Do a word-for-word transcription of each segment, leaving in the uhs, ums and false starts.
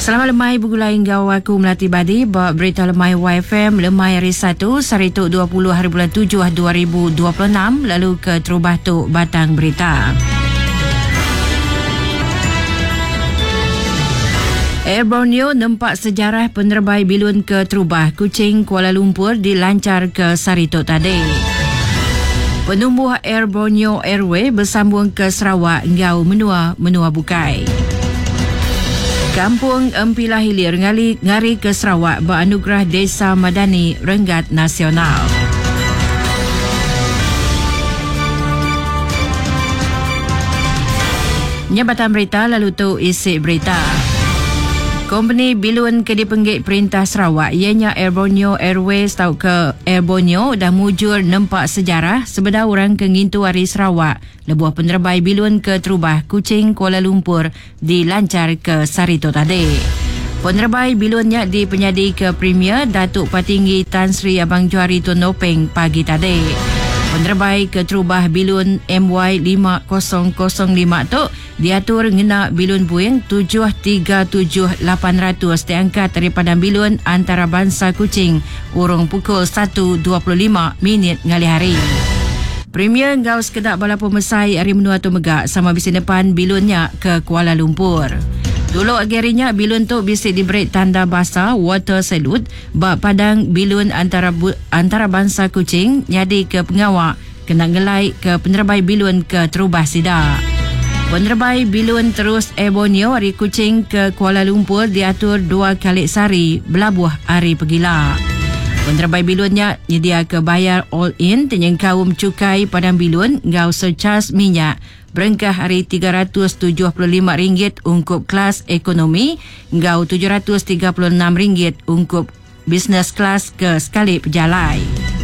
Selamat lemai bergulai ngau aku Melati Badi bawa berita lemai Y F M lemai hari satu Sarituk dua puluh hari bulan tujuh dua ribu dua puluh enam lalu ke Terubah Tok Batang Berita. Air Borneo nampak sejarah penerbai bilun ke Terubah Kuching Kuala Lumpur dilancar ke Sarituk tadi. Penumbuh Air Borneo Airway bersambung ke Sarawak ngau menua menua bukai. Kampung Empilah Hilir ngali ngari ke Sarawak beranugerah Desa Madani Renggat Nasional. Nyabatan berita lalu tu isi berita. Company bilun ke dipenggik Perintah Sarawak ianya Air Borneo Airways tau ke Air Borneo dah mujur nampak sejarah sebenar orang ke ngintu hari Sarawak lebuah penerbai bilun ke Terubah Kuching Kuala Lumpur dilancar ke Sarituk tadi. Penerbai bilunnya di penyadi ke Premier Datuk Patinggi Tan Sri Abang Johari Tun Nopeng pagi tadi. Penerbai ke Terubah bilun M Y lima kosong kosong lima tu diatur ngena bilun Boeing tujuh tiga tujuh lapan ratus diangkat daripada bilun antarabangsa Kuching urung pukul satu dua puluh lima minit ngali hari. Premier ngau sekedap bala pemesai hari menua tu megak sama bisi depan bilunnya ke Kuala Lumpur. Dulu agarinya bilun tu bisik diberi tanda bahasa water salute bak padang bilun antara antara bangsa Kuching nyadi ke pengawak kena ngelai ke penerbai bilun ke Terubah Sida. Penerbai bilun terus Air Borneo hari Kuching ke Kuala Lumpur diatur dua kali sehari belabuh hari pegila. Penerbai bilunnya nyedia ke bayar all in tenyeng kaum cukai padang bilun ngau surcharge minyak berengkah hari tiga ratus tujuh puluh lima ringgit ungkup kelas ekonomi ngau tujuh ratus tiga puluh enam ringgit ungkup business class ke sekali pejalai.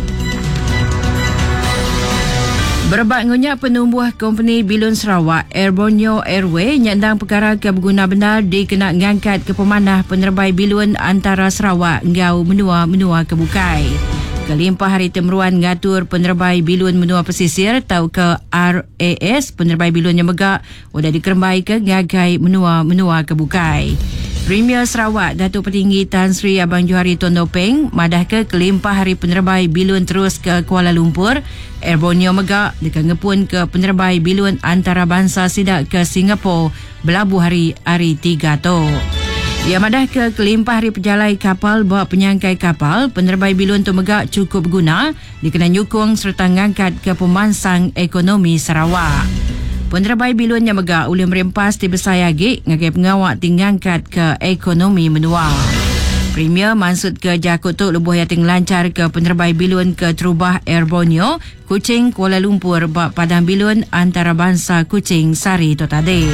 Berbak ngunya penumbuh company bilun Sarawak Air Borneo Airway nyandang perkara ke berguna benar dikena ngangkat ke pemanah penerbai bilun antara Sarawak ngau menua-menua ke bukai. Kelimpah hari temeruan ngatur penerbai bilun menua pesisir tau ke R A S penerbai bilun yang megak sudah dikerembai ke ngagai menua-menua ke bukai. Premier Sarawak Datuk Petinggi Tan Sri Abang Johari Tun Nopeng madah ke kelimpah hari penerbai bilun terus ke Kuala Lumpur. Air Borneo megak dekat ngepun ke penerbai bilun antarabangsa sidak ke Singapura belabuh hari hari tiga tu. Ia madah ke kelimpah hari pejalai kapal bawa penyangkai kapal, penerbai bilun tu megak cukup guna dikena nyukung serta ngangkat ke pemansang ekonomi Sarawak. Penerbai bilun yang megak ulih merempas di Besayagi ngagai pengawak tingangkat ke ekonomi menua. Premier maksud ke Jakut tu lebuh yang lancar ke penerbai bilun ke Terubah Air Borneo, Kuching Kuala Lumpur bak padang bilun antarabangsa Kuching Sari tu tadi.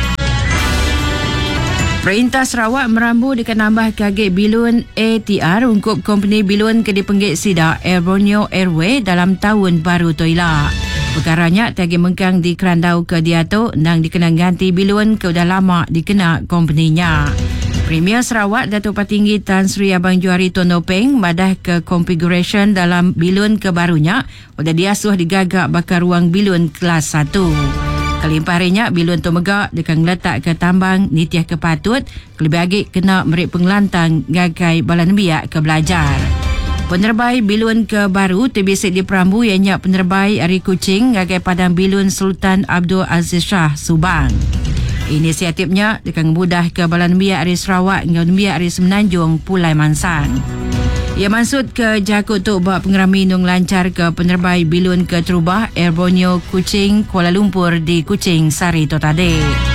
Perintah Sarawak merambu dengan nambah kagik bilun A T R ungkup company bilun ke dipenggik Sida Air Borneo Airway dalam tahun baru toilah. Perkaranya tagi mengkang di kerandau ke dia tu nang dikena ganti bilun ke udah lama dikena company-nya. Premier Sarawak Datuk Patinggi Tan Sri Abang Johari Tun Nopeng madah ke configuration dalam bilun kebarunya udah diasuh digagak bakar ruang bilun kelas satu. Kelimpah harinya bilun tu megak dekat letak ke tambang nitiah ke patut kelebih agik kena merik pengelantang ngagai balan biak ke belajar. Penerbai bilun ke baru terbisik di Perambu ianya penerbai Ari Kuching ngagai padang bilun Sultan Abdul Aziz Shah Subang. Inisiatifnya dekat mudah ke balan biak Ari Sarawak ngau biak Ari Semenanjung Pulai Mansang. Ia maksud ke Jakut tu buat pengerami nung lancar ke penerbai bilun ke Terubah Air Borneo Kuching Kuala Lumpur di Kuching Sari tu tadi.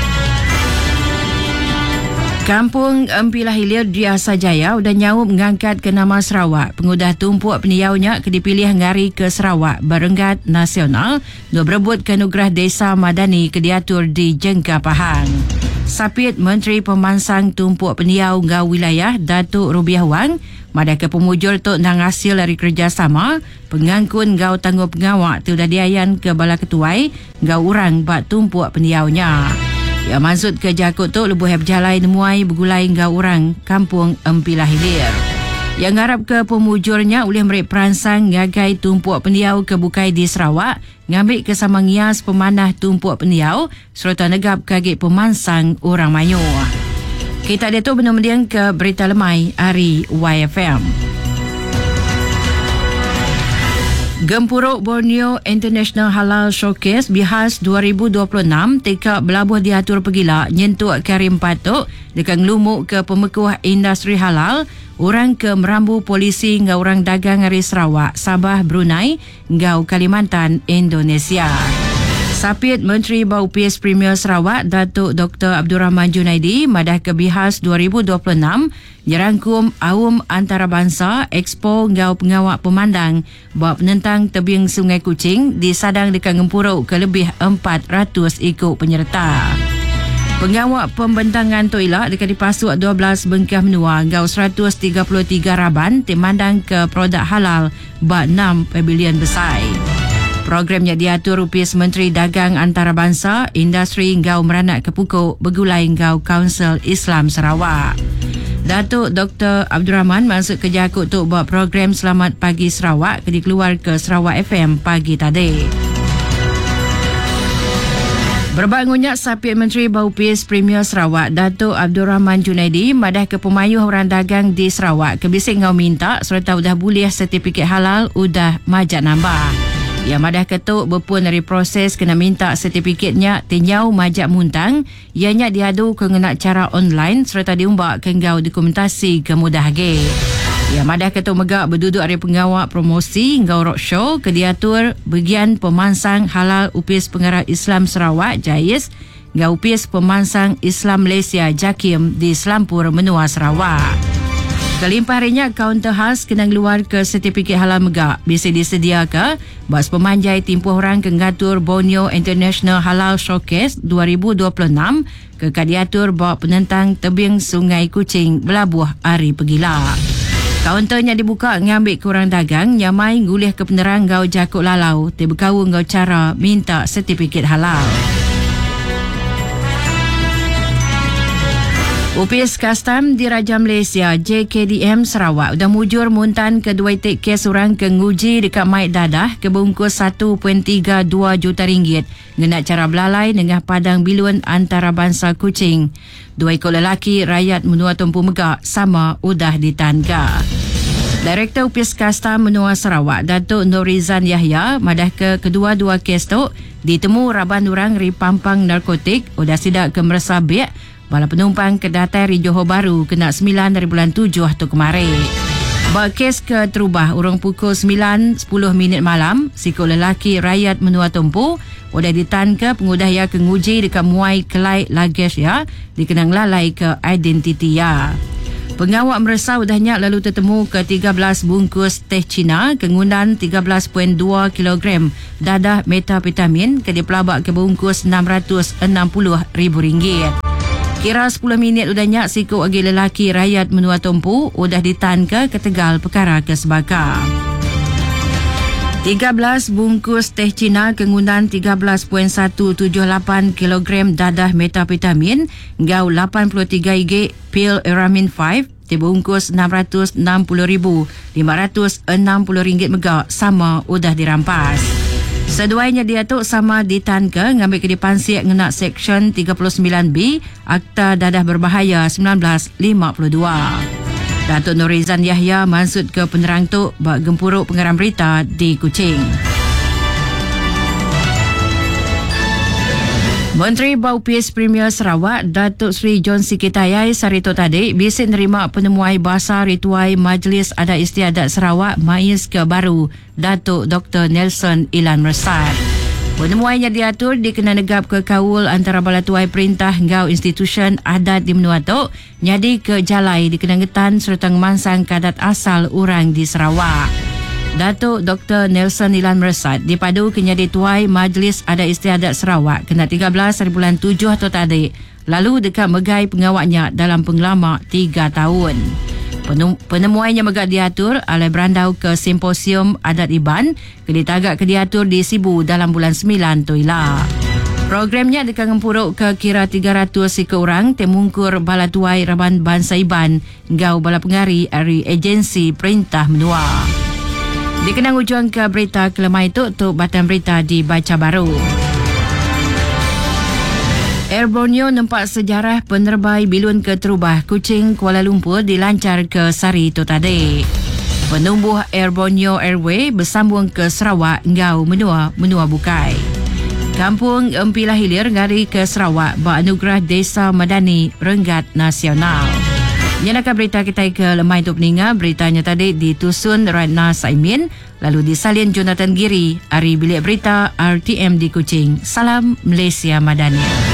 Kampung Empilah Hilir Diasa Jaya udah nyaup mengangkat ke nama Sarawak. Pengudah tumpuk peniaunya ke dipilih ngari ke Sarawak Berenggat Nasional dua berebut ke anugerah Desa Madani ke diatur di Jengka Pahang. Sapit Menteri Pemansang Tumpuk Peniau Ngau Wilayah Datuk Rubiah Wang madah ke pemujur tu nang hasil dari kerjasama pengangkun ngau tangguh pengawak tu dah diayan ke bala ketuai ngau urang bak tumpuk peniaunya. Ia maksud ke Jakut tu lebuh berjalai nemuai bergulai ngau urang Kampung Empilah Hilir. Yang ngarap ke pemujurnya oleh merik peransang ngagai tumpuk peniau ke bukai di Sarawak ngambil ke sama ngias pemanah tumpuk peniau serta negap kagik pemansang orang Manyur. K Kita ada tu benar-benar ke berita lemai hari Y F M. Gempuruk Borneo International Halal Showcase Bihas dua ribu dua puluh enam teka belabuh diatur pegila nyentuh Karim Patok dekat ngelumuk ke pemekuh industri halal orang ke merambu polisi ngau orang dagang hari Sarawak, Sabah, Brunei ngau Kalimantan, Indonesia. Sapit Menteri Baupis Premier Sarawak Datuk Doktor Abdul Rahman Junaidi madah ke Bihas dua ribu dua puluh enam nyerangkum Aum Antarabangsa Expo ngau pengawak pemandang buat penentang tebing Sungai Kuching di Sadang dekat Ngempuruk ke lebih empat ratus ikut penyerta. Pengawak pembentangan toilet dekat dipasuk dua belas bengkah menua ngau seratus tiga puluh tiga raban timandang ke produk halal bak enam pavilion besar. Programnya diatur Upis Menteri Dagang Antarabangsa, Industri ngau meranak ke pukuk bergulai ngau Kaunsil Islam Sarawak. Datuk Doktor Abdul Rahman masuk kerja untuk buat program Selamat Pagi Sarawak ke dikeluar ke Sarawak F M pagi tadi. Berbangunnya Sapit Menteri Baupis Premier Sarawak Datuk Abdul Rahman Junaidi madah ke pemayuh orang dagang di Sarawak ke bisik ngau minta serta udah boleh sertifikat halal udah majak nambah. Ia madah ketuk berpun dari proses kena minta sertifikatnya tinyau majak muntang ianya diadu ke ngenak cara online serta diumbak ke ngau dokumentasi kemudah ge. Ia madah ketuk megak berduduk dari pengawak promosi ngau roadshow ke diatur bagian pemansang halal Upis Pengarah Islam Sarawak Jais ngau Upis Pemansang Islam Malaysia Jakim di Selampur Menua Sarawak. Kelimpah harinya kaunter khas kena keluar ke sertifikat halal megak bisa disedia ke bas pemanjai timpuh orang ke ngatur Borneo International Halal Showcase dua ribu dua puluh enam ke kadiatur bawa penentang tebing Sungai Kuching belabuh hari pegila. Kaunternya dibuka ngambil ke orang dagang nyamai ngulih ke penerang ngau jakuk lalau tebekau ngau cara minta sertifikat halal. Upis Kastam di Raja Malaysia J K D M Sarawak dah mujur muntan kedua itik kes orang ke nguji dekat Maid Dadah ke bungkus satu perpuluhan tiga dua juta ringgit ngenak cara belalai dengan padang biluan antarabangsa Kuching. Dua ekor lelaki rakyat menua Tumpu Megak sama udah ditangga. Direktur Upis Kastam Menua Sarawak Datuk Norizan Yahya madah ke kedua-dua kes tu ditemu raban orang ri pampang narkotik udah sidak ke meresabik bala penumpang kedatai di Johor Bahru kena sembilan dari bulan tujuh tu kemarin. Bak kes ke terubah urang pukul sembilan sepuluh minit malam, sikul lelaki rakyat Menua Tumpu udah ditangka pengudaya ke nguji dekat Muai Kelai Lagesh ya, dikenang lalai ke identiti ya. Pengawak merasa udahnya lalu tertemu ke tiga belas bungkus teh Cina kengundan tiga belas perpuluhan dua kilogram dadah metapetamin ke dipelabak ke bungkus enam ratus enam puluh ribu ringgit. Kira sepuluh minit udahnya siku agi lelaki rakyat Menua Tumpu udah ditangka ke Tegal perkara kesebaka. tiga belas bungkus teh Cina kengundan tiga belas perpuluhan satu tujuh lapan kilogram dadah metapetamin ngau lapan puluh tiga ig pil Eramin lima dibungkus enam ratus enam puluh ribu lima ratus enam puluh ringgit megak sama udah dirampas. Seduanya diatuk sama ditangka ngambil ke dipansik ngenak Seksyen tiga puluh sembilan B Akta Dadah Berbahaya seribu sembilan ratus lima puluh dua. Datuk Norizan Yahya maksud ke penerang tu bak gempuruk pengarang berita di Kuching. Menteri Baupis Premier Sarawak Datuk Seri John Sikitayai Sarito tadi bisik nerima penemuai bahasa rituai Majlis Adat Istiadat Sarawak Mais ke baru Datuk Doktor Nelson Ilan Mersat. Penemuainya diatur dikena negap ke kawul antara balatuai perintah ngau institusi adat di Menua Tok nyadi ke jalai dikena ngetan serta ngemansang kadat asal orang di Sarawak. Datuk Doktor Nelson Ilan Mersat dipadu kenyadi tuai Majlis Adat Istiadat Sarawak kena tiga belas hari bulan tujuh atau tadi lalu dekat megai pengawaknya dalam pengelama tiga tahun. Penemuannya megak diatur oleh berandau ke Simposium Adat Iban ke ditagak ke diatur di Sibu dalam bulan sembilan tu ilah. Programnya dekat ngempuruk ke kira tiga ratus ikut orang temungkur bala tuai Raban Bangsa Iban ngau bala pengari dari agensi perintah menua. Dikenang ujung ke berita kelemah itu untuk batan berita dibaca baru. Air Borneo nampak sejarah penerbai Bilun ke Terubah Kuching Kuala Lumpur dilancar ke Sari Totade. Penumbuh Air Borneo Airway bersambung ke Sarawak Ngau Menua Menua Bukai. Kampung Empilah Hilir ngari ke Sarawak beranugerah Desa Madani Renggat Nasional. Yang nak berita kita ke lemah itu peningat. Beritanya tadi ditusun Ratna Saimin, lalu disalin Jonathan Giri. Ari Bilik Berita R T M di Kuching. Salam Malaysia Madani.